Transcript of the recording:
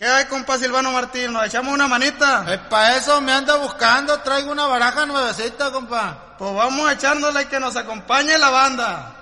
¿Qué hay, compa Silvano Martín? ¿Nos echamos una manita? Para eso me anda buscando, traigo una baraja nuevecita, compa. Pues vamos echándole y que nos acompañe la banda.